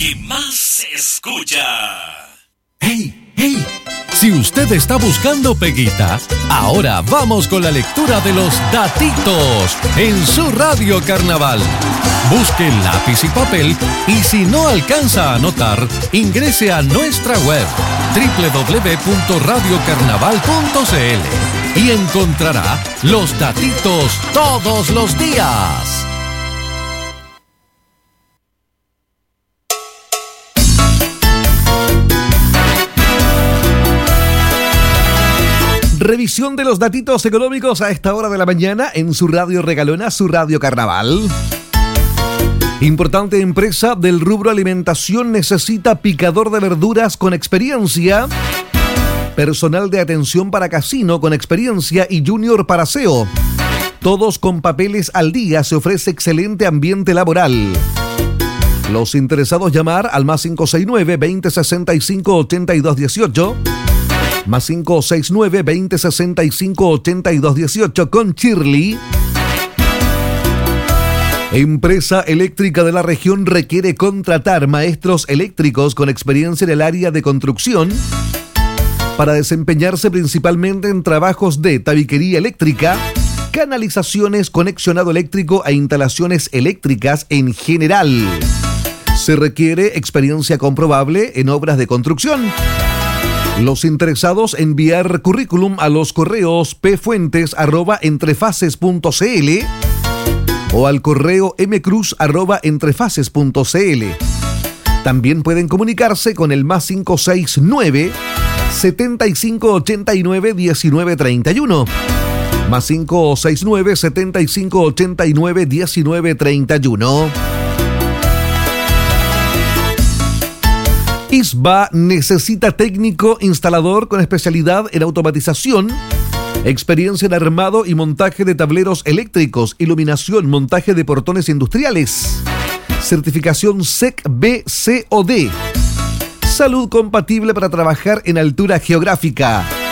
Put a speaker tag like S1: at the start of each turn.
S1: que más se escucha.
S2: ¡Hey, hey! Si usted está buscando peguita, ahora vamos con la lectura de los datitos en su Radio Carnaval. Busque lápiz y papel y si no alcanza a anotar, ingrese a nuestra web www.radiocarnaval.cl y encontrará los datitos todos los días. Revisión de los datitos económicos a esta hora de la mañana en su radio regalona, su Radio Carnaval. Importante empresa del rubro alimentación necesita picador de verduras con experiencia, personal de atención para casino con experiencia y junior para aseo. Todos con papeles al día, se ofrece excelente ambiente laboral. Los interesados llamar al más 569-2065-8218, más 569-2065-8218 con Shirley. Empresa eléctrica de la región requiere contratar maestros eléctricos con experiencia en el área de construcción para desempeñarse principalmente en trabajos de tabiquería eléctrica, canalizaciones, conexionado eléctrico e instalaciones eléctricas en general. Se requiere experiencia comprobable en obras de construcción. Los interesados enviar currículum a los correos pfuentes@entrefaces.cl o al correo mcruz@entrefaces.cl. También pueden comunicarse con el más 569 7589 1931. Más 569 7589 1931. ISBA necesita técnico instalador con especialidad en automatización, experiencia en armado y montaje de tableros eléctricos, iluminación, montaje de portones industriales, certificación SEC B, C o D, salud compatible para trabajar en altura geográfica.